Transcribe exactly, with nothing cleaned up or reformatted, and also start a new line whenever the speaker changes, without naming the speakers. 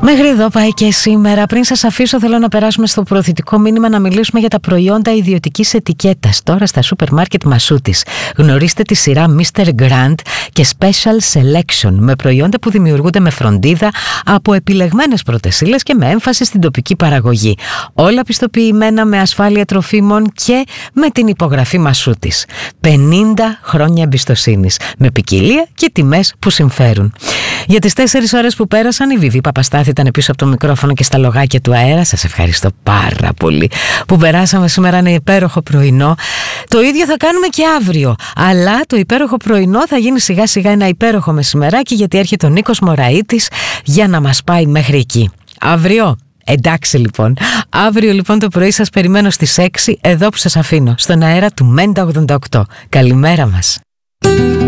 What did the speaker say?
Μέχρι εδώ πάει και σήμερα. Πριν σας αφήσω, θέλω να περάσουμε στο προωθητικό μήνυμα, να μιλήσουμε για τα προϊόντα ιδιωτικής ετικέτας τώρα στα σούπερ μάρκετ Μασούτης. Γνωρίστε τη σειρά μίστερ Grand και Special Selection με προϊόντα που δημιουργούνται με φροντίδα από επιλεγμένες πρωτεσίλες και με έμφαση στην τοπική παραγωγή. Όλα πιστοποιημένα με ασφάλεια τροφίμων και με την υπογραφή Μασούτης. πενήντα χρόνια εμπιστοσύνης με ποικιλία και τιμές που συμφέρουν. Για τις τέσσερις ώρες που πέρασαν, η Βιβί Παπαστάθη ήταν πίσω από το μικρόφωνο και στα λογάκια του αέρα. Σας ευχαριστώ πάρα πολύ που περάσαμε σήμερα ένα υπέροχο πρωινό. Το ίδιο θα κάνουμε και αύριο. Αλλά το υπέροχο πρωινό θα γίνει σιγά σιγά ένα υπέροχο μεσημεράκι, γιατί έρχεται ο Νίκος Μωραΐτης για να μας πάει μέχρι εκεί. Αύριο. Εντάξει λοιπόν. Αύριο λοιπόν το πρωί σας περιμένω στις έξι, εδώ που σας αφήνω, στον αέρα του Μέντα ογδόντα οκτώ. Καλημέρα μας.